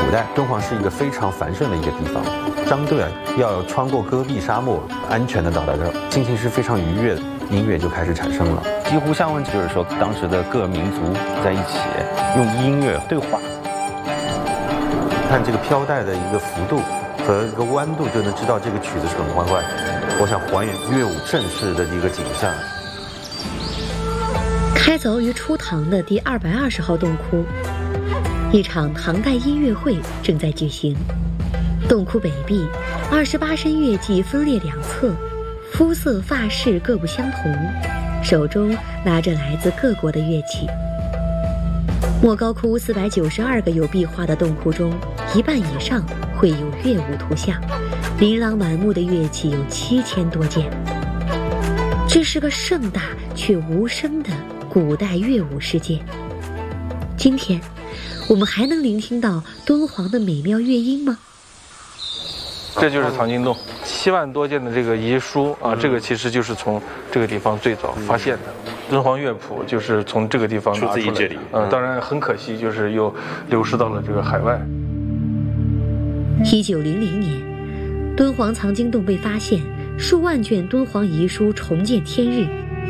古代敦煌是一个非常繁盛的一个地方，张队要穿过戈壁沙漠，安全的到达这儿，心情是非常愉悦的，音乐就开始产生了。几乎相问就是说，当时的各民族在一起用音乐对话，看这个飘带的一个幅度和一个弯度，就能知道这个曲子是很欢快。我想还原乐舞盛世的一个景象。 开凿于初唐的第220号洞窟，一场唐代音乐会正在举行。洞窟北壁，28声乐伎分列两侧，肤色发饰各不相同，手中拿着来自各国的乐器。莫高窟492个有壁画的洞窟中，一半以上绘有乐舞图像，琳琅满目的乐器有7000多件。这是个盛大却无声的古代乐舞世界。今天，我们还能聆听到敦煌的美妙乐音吗？ 这就是藏经洞，7万多件的这个遗书啊，这个其实就是从这个地方最早发现的。敦煌乐谱就是从这个地方拿出来的，出自于这里。当然很可惜，就是又流失到了这个海外。 1900年，敦煌藏经洞被发现，数万卷敦煌遗书重见天日。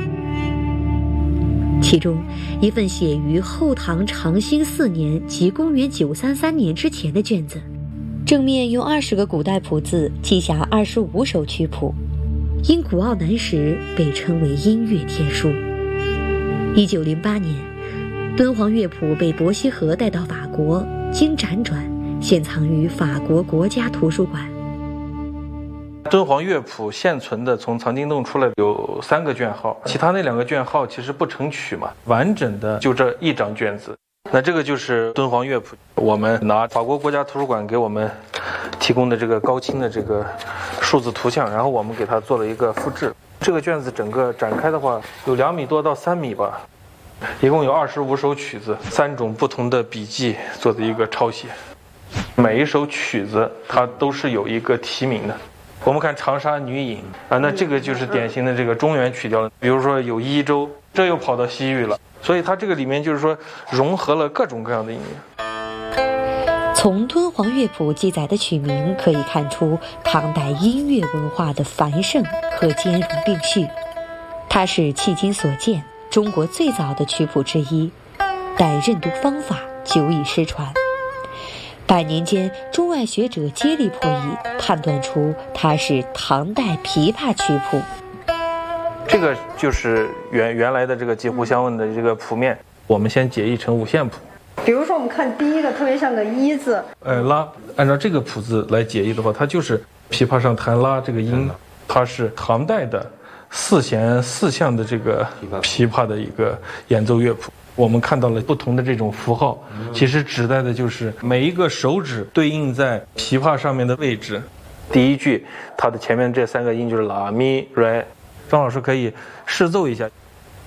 其中一份写于后唐长兴4年即公元933年之前的卷子，正面用20个古代谱字记下25首曲谱，因古奥难识被称为音乐天书。1908年，敦煌乐谱被伯希和带到法国，经辗转现藏于法国国家图书馆。 敦煌乐谱现存的从藏经洞出来有3个卷号，其他那2个卷号其实不成曲嘛，完整的就这一张卷子。那这个就是敦煌乐谱，我们拿法国国家图书馆给我们提供的这个高清的这个数字图像，然后我们给它做了一个复制。这个卷子整个展开的话有2米多到3米吧，一共有25首曲子，3种不同的笔记做的一个抄写。每一首曲子它都是有一个题名的。我们看长沙女引啊，那这个就是典型的这个中原曲调，比如说有伊州，这又跑到西域了，所以它这个里面就是说融合了各种各样的音乐。 从敦煌乐谱记载的曲名可以看出唐代音乐文化的繁盛和兼容并蓄，它是迄今所见中国最早的曲谱之一，但认读方法久已失传。100年间，中外学者接力破译，判断出它是唐代琵琶曲谱。 这个就是原来的这个几乎相问的这个谱面，我们先解译成5线谱。 比如说我们看第一个特别像个一字， 拉，按照这个谱字来解译的话，它就是琵琶上弹拉这个音，它是唐代的4弦4项的这个琵琶的一个演奏乐谱。我们看到了不同的这种符号，其实指代的就是每一个手指对应在琵琶上面的位置。第一句它的前面这3个音就是拉咪瑞，张老师可以示奏一下。